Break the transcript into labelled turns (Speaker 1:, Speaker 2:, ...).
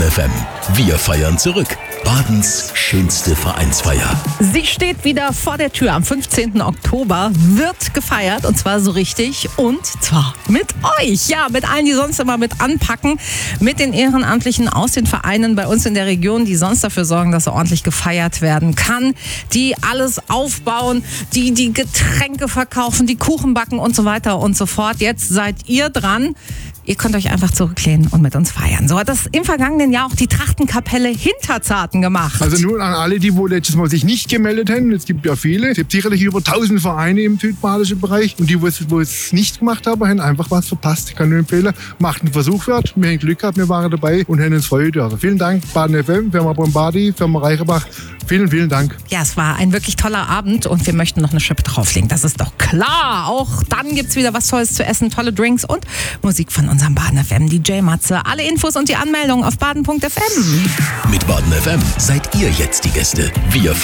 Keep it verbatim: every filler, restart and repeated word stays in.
Speaker 1: Baden F M. Wir feiern zurück. Badens schönste Vereinsfeier.
Speaker 2: Sie steht wieder vor der Tür. Am fünfzehnten Oktober wird gefeiert, und zwar so richtig, und zwar mit euch. Ja, mit allen, die sonst immer mit anpacken, mit den Ehrenamtlichen aus den Vereinen bei uns in der Region, die sonst dafür sorgen, dass er ordentlich gefeiert werden kann, die alles aufbauen, die die Getränke verkaufen, die Kuchen backen und so weiter und so fort. Jetzt seid ihr dran. Ihr könnt euch einfach zurücklehnen und mit uns feiern. So hat das im vergangenen Jahr auch die Trachtenkapelle Hinterzarten gemacht.
Speaker 3: Also nur an alle, die wohl letztes Mal sich nicht gemeldet haben. Es gibt ja viele. Es gibt sicherlich über tausend Vereine im südbadischen Bereich. Und die, wo es, wo es nicht gemacht haben, haben einfach was verpasst. Ich kann nur empfehlen, macht einen Versuch wert. Wir haben Glück gehabt, wir waren dabei und haben uns Freude. Also vielen Dank, Baden F M, Firma Bombadi, Firma Reichenbach. Vielen, vielen Dank.
Speaker 2: Ja, es war ein wirklich toller Abend und wir möchten noch eine Schippe drauflegen. Das ist doch klar. Auch dann gibt es wieder was Tolles zu essen, tolle Drinks und Musik von unserem Baden F M D J Matze. Alle Infos und die Anmeldung auf baden punkt f m.
Speaker 1: Mit Baden F M seid ihr jetzt die Gäste. Wir